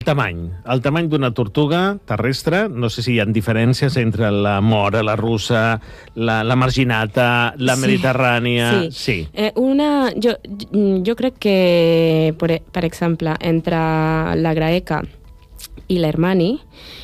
El tamany d'una tortuga terrestre, no sé si hi ha diferències entre la mora, la russa, la marginata, la mediterrània... Sí. Jo crec que, per exemple, entre la graeca i l'hermani,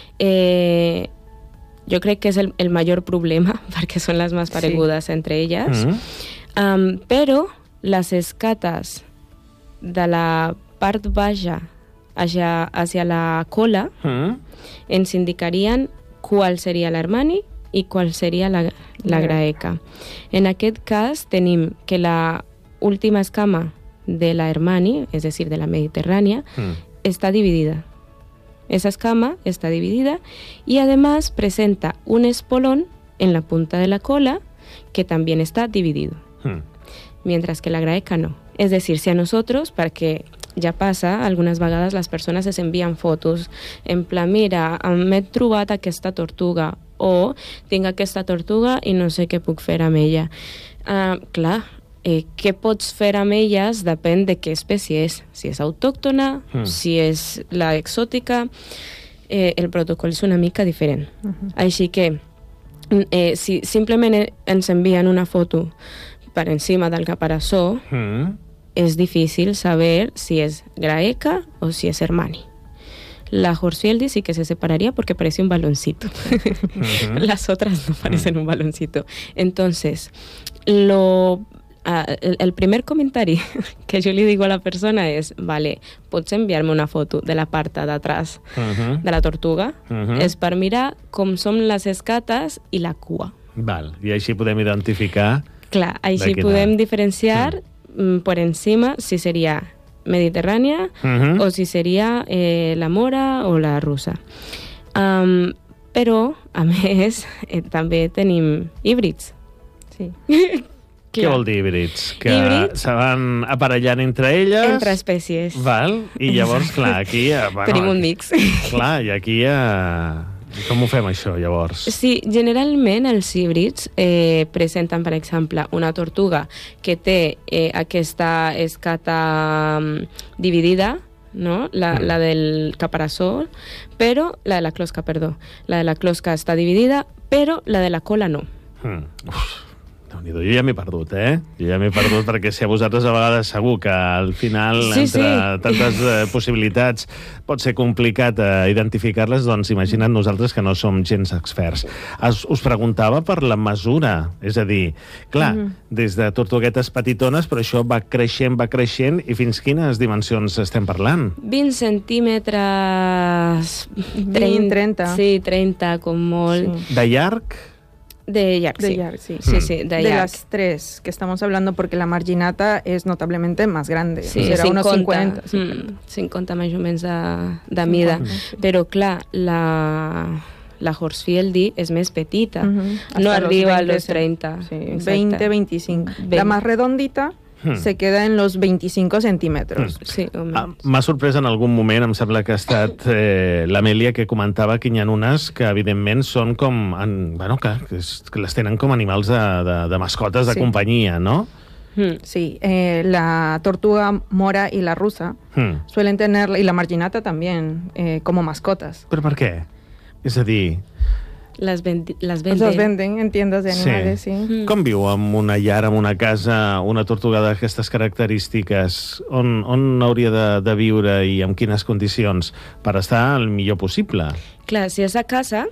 jo crec que és el major problema, perquè són les més paregudes entre elles, però les escates de la part baixa hacia la cola ens indicarien qual seria l'hermani i qual seria la graeca. En aquest cas tenim que la última escama de la hermani, és a dir, de la mediterrània, està dividida. Esa escama está dividida y además presenta un espolón en la punta de la cola que también está dividido, mientras que la graeca no. Es decir, si a nosotros, perquè ja passa, algunes vegades les persones es envien fotos en plan, mira, m'he trobat aquesta tortuga o tinc aquesta tortuga i no sé què puc fer amb ella. Clar, què pots fer amb elles depèn de què espècie és. Si és autòctona, si és la exòtica, el protocol és una mica diferent. Així que, si simplement ens envien una foto per encima del caparaçó, és difícil saber si es graeca o si es hermani. La Horsfieldi sí que se separaría porque parece un baloncito. Las otras no parecen un baloncito. Entonces, el primer comentari que jo li digo a la persona és, vale, pots enviar-me una foto de la part d'atrás de la tortuga, és per mirar com són les escates i la cua. Val, i així podem identificar... Clar, així podem diferenciar por encima si seria mediterrània o si seria la mora o la russa. Però, a més, també tenim híbrids. Sí. Què vol dir híbrids? Que se van aparellant entre elles... Entre espècies. Val, i llavors, clar, aquí... Tenim un mix. Clar, i aquí... Com ho fem, això, llavors? Sí, generalment els híbrids presenten, per exemple, una tortuga que té aquesta escata dividida, no? La del caparaçó, però... La de la closca, perdó. La de la closca està dividida, però la de la cola no. Jo ja m'he perdut, Jo ja m'he perdut perquè si a vosaltres a vegades segur que al final, entre tantes possibilitats, pot ser complicat identificar-les, doncs imagina't nosaltres que no som gens experts. Us preguntava per la mesura, és a dir, clar, des de tortuguetes petitones, però això va creixent, i fins quines dimensions estem parlant? 20 centímetres... 30. Sí, 30, com molt. Sí. De llarg? De llarg, sí. De llarg. De las tres que estamos hablando, porque la marginata es notablemente más grande. Sí, será 50, unos 50. 50 més o menys de mida. Però, clar, la Horsfieldi és més petita. No arriba a los 30. Sí, 20, 25. La más redondita se queda en los 25 centímetres. Sí, m'ha sorprès en algun moment, em sembla que ha estat l'Amèlia que comentava que hi ha unes que evidentment són com... que les tenen com animals de mascotes de companyia, no? Sí, la tortuga mora y la rusa suelen tener, y la marginata también, como mascotas. Però per què? És a dir... Les venden. Les venden en tiendas de animales, sí. Com viu en una llar, en una casa, una tortuga d'aquestes característiques? On hauria de viure i en quines condicions per estar el millor possible? Clar, si és a casa,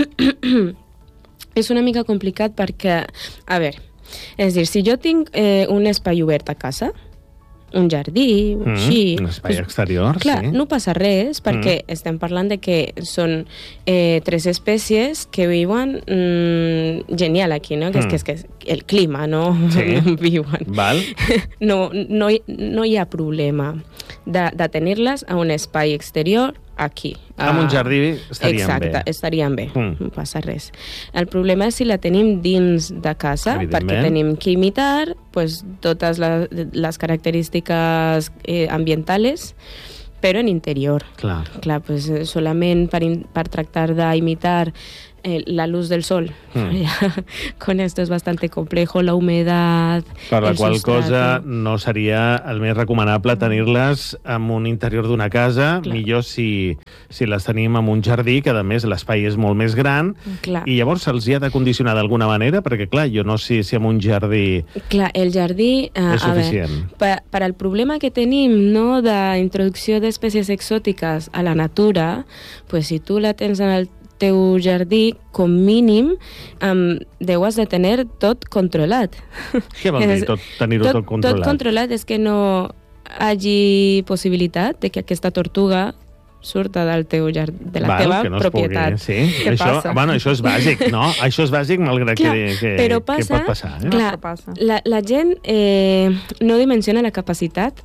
és una mica complicat perquè, a veure, és dir, si jo tinc un espai obert a casa, un jardí, així... Un espai exterior, clar, no passa res, perquè estem parlant de que són 3 espècies que viuen genial aquí, no? Que és que el clima, no? Viuen. Val. No hi ha problema de tenir-les a un espai exterior aquí. En un jardí estarien bé. Exacte, estarien bé, no passa res. El problema és si la tenim dins de casa, perquè tenim que imitar totes les característiques ambientales, però en interior. Clar, solament per tractar d'imitar la luz del sol. Con esto es bastante complejo, la humedad... Per la qual cosa no seria el més recomanable tenir-les en un interior d'una casa, millor si les tenim en un jardí, que a més l'espai és molt més gran, i llavors se'ls ha de condicionar d'alguna manera, perquè clar, jo no sé si en un jardí... Clar, el jardí... és suficient. Per al problema que tenim, no, d'introducció d'espècies exòtiques a la natura, pues si tu la tens en el teu jardí, com mínim, deu has de tenir tot controlat. Què vol dir tenir-ho tot controlat? Tot controlat és que no hagi possibilitat de que aquesta tortuga surta del teu jardí, de la teva propietat. Sí. Això és bàsic, no? Això és bàsic, malgrat que pot passar. Clar, la gent no dimensiona la capacitat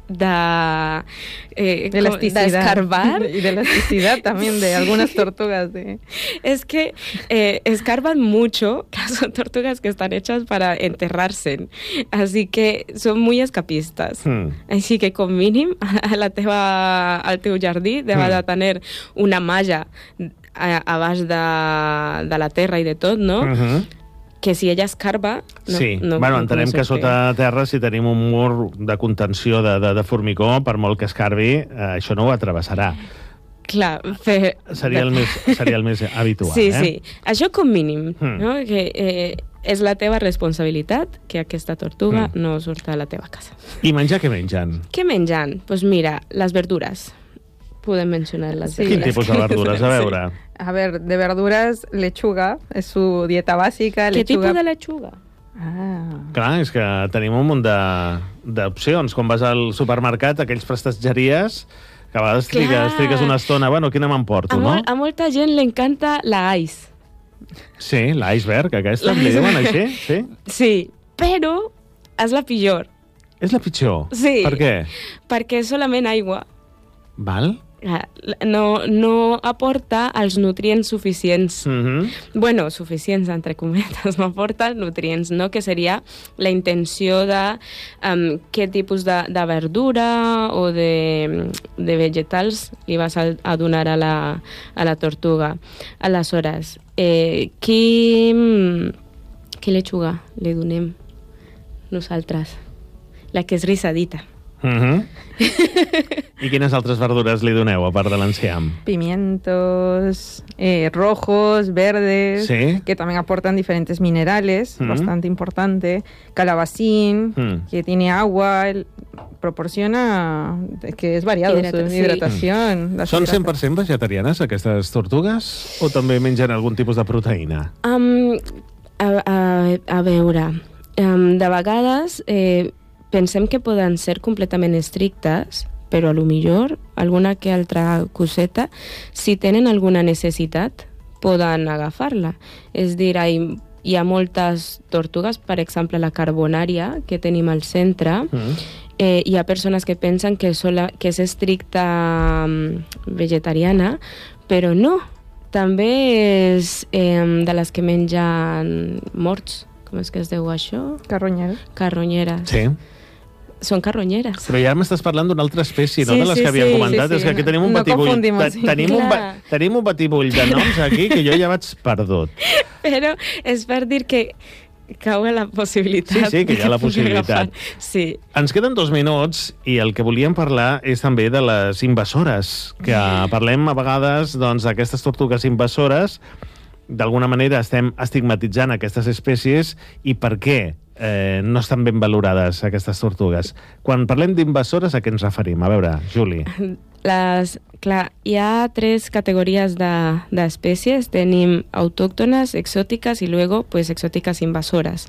d'escarbar. Y de elasticidad también de algunas tortugas. Es que escarban mucho, son tortugas que están hechas para enterrarse, así que son muy escapistas. Així que com mínim al teu jardí deu de tenir una malla a baix de la terra i de tot, no? Que si ella escarba... entenem que sota terra, si tenim un mur de contenció de formicó, per molt que escarbi, això no ho atravessarà. Clar, seria el més habitual. Sí. Això com mínim, no? Que és la teva responsabilitat que aquesta tortuga no surta de la teva casa. I menjar, què mengen? Què mengen? Doncs mira, les verdures. Podem mencionar las verduras. ¿Qué tipos de verduras? A veure. Sí. A ver, de verduras, lechuga, es su dieta bàsica. ¿Qué tipo de lechuga? Clar, és que tenim un munt d'opcions. Quan vas al supermercat, aquells prestatgeries, que a vegades trigues una estona, bueno, quina m'emporto, no? A molta gent li encanta la ice. Sí, l'iceberg, aquesta, li diuen així? Sí, però és la pitjor. És la pitjor? Sí. Per què? Perquè és solament aigua. Val? No aporta els nutrients suficients. Bueno, suficients, entre cometes, no aporta els nutrients, no? Que seria la intenció de què tipus de verdura o de vegetals li vas a donar a la tortuga. Aleshores, quina lechuga li donem nosaltres? La que és risadita. I quines altres verdures li doneu, a part de l'enciam? Pimientos, rojos, verdes, que también aportan diferentes minerales, bastante importante. Calabacín, que tiene agua, proporciona que és variado, hidratació. Són 100% vegetarianes, aquestes tortugues? O també mengen algun tipus de proteïna? A veure, de vegades... pensem que poden ser completament estrictes, però a lo millor alguna que altra coseta, si tenen alguna necessitat, poden agafar-la. És dir, hi ha moltes tortugues, per exemple la carbonària que tenim al centre, hi ha persones que pensen que és estricta vegetariana, però no. També és de les que mengen morts. Com és que es diu això? Carronyeres. Sí. Són carronyeres. Però ja m'estàs parlant d'una altra espècie, no? De les que havíem comentat. És que aquí tenim un batibull. Tenim un batibull de noms aquí que jo ja vaig perdut. Però és per dir que cau la possibilitat. Sí, que hi ha la possibilitat. Sí. Ens queden 2 minuts i el que volíem parlar és també de les invasores, que parlem a vegades d'aquestes tortugues invasores. D'alguna manera estem estigmatitzant aquestes espècies i per què no estan ben valorades aquestes tortugues. Quan parlem d'invasores, a què ens referim? A veure, Juli. Clar, hi ha 3 categories d'espècies. Tenim autòctones, exòtiques i luego exòtiques invasores.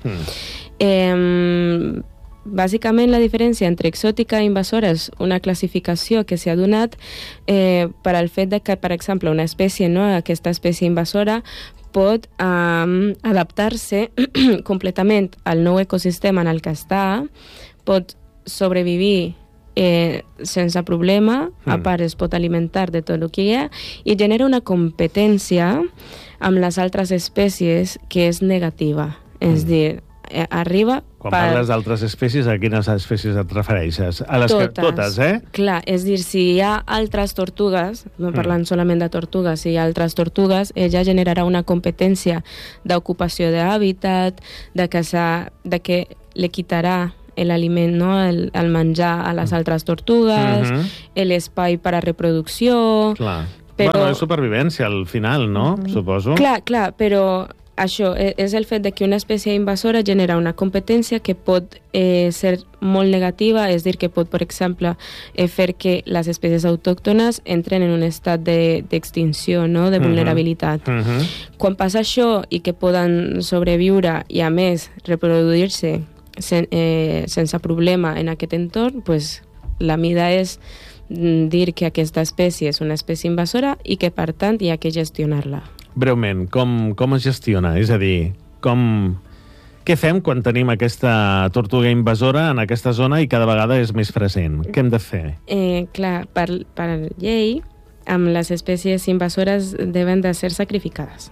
Bàsicament la diferència entre exòtica i invasora és una classificació que s'ha donat per al fet de que, per exemple, una espècie, no, aquesta espècie invasora pot adaptar-se completament al nou ecosistema en el que està, pot sobrevivir sense problema, a part es pot alimentar de tot el que hi ha i genera una competència amb les altres espècies que és negativa. És dir, arriba... Quan parles d'altres espècies, a quines espècies et refereixes? A les totes, Clar, és dir, si hi ha altres tortugues, no parlant solament de tortugues, si hi ha altres tortugues, ella generarà una competència d'ocupació d'hàbitat, de que li quitarà l'aliment, no? el menjar a les altres tortugues, l'espai per a reproducció... Clar. Però... Bueno, és supervivència al final, no? Suposo. Clar, però això és el fet de que una espècie invasora genera una competència que pot ser molt negativa, és dir, que pot, per exemple, fer que les espècies autòctones entren en un estat d'extinció, no? De vulnerabilitat. Quan passa això i que poden sobreviure i, a més, reproduir-se sense problema en aquest entorn, pues, la mida és dir que aquesta espècie és una espècie invasora i que, per tant, hi ha que gestionar-la. Breument, com es gestiona? És a dir, què fem quan tenim aquesta tortuga invasora en aquesta zona i cada vegada és més present? Què hem de fer? Clar, per llei, amb les espècies invasores deben de ser sacrificades.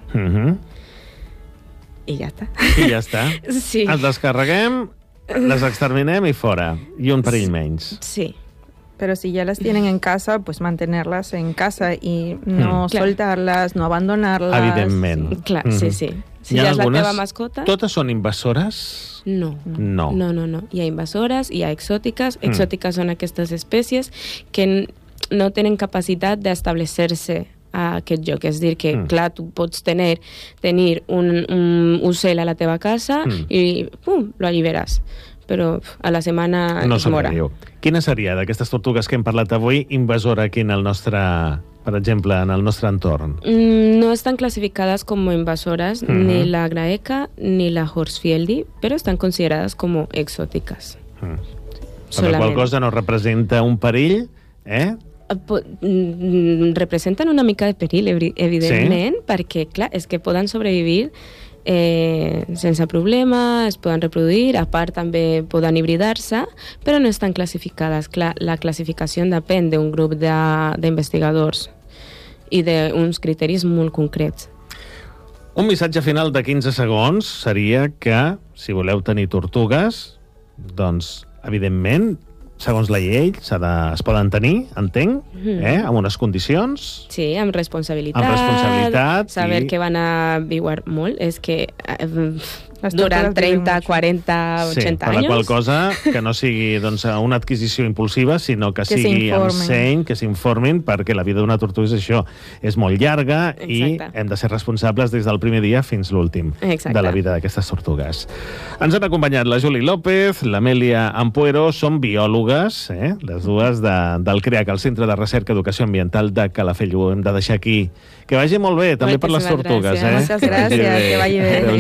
I ja està. I ja està. Sí. Els descarreguem, les exterminem i fora. I un perill menys. Sí. Pero si ya las tienen en casa, pues mantenerlas en casa y no soltarlas, no abandonarlas. Evidentment. Clar, sí. Si ja és la teva mascota... Totes són invasores? No. Hi ha invasores, hi ha exòtiques. Exòtiques són aquestes espècies que no tenen capacitat d'establecer-se a aquest lloc. És dir, que, clar, tu pots tenir un ocell a la teva casa i, lo alliberes. Però a la setmana es mora. Quina seria d'aquestes tortugues que hem parlat avui invasora aquí en el nostre, per exemple, en el nostre entorn? No estan classificades com invasores ni la graeca ni la horsfieldi, però estan considerades com exòtiques. Per la qual cosa no representa un perill, representen una mica de perill, evidentment, perquè, clar, és que poden sobrevivir sense problema, es poden reproduir, a part també poden hibridar-se, però no estan classificades. Clar, la classificació depèn d'un grup d'investigadors i d'uns criteris molt concrets. Un missatge final de 15 segons seria que, si voleu tenir tortugues, doncs, evidentment, segons la llei, es poden tenir, entenc, amb unes condicions. Sí, amb responsabilitat. Saber que van a viure molt. És que durant 30, 40, 80 anys... Per la qual cosa que no sigui una adquisició impulsiva, sinó que sigui amb seny, que s'informin, perquè la vida d'una tortuga és això. És molt llarga i hem de ser responsables des del primer dia fins l'últim de la vida d'aquestes tortugues. Ens han acompanyat la Juli López, l'Amèlia Ampuero, són biòlogues, les dues del CREAC, el Centre de Recerca Educació Ambiental de Calafell. Ho hem de deixar aquí. Que vagi molt bé, també per les tortugues. Moltes gràcies, que vagi bé.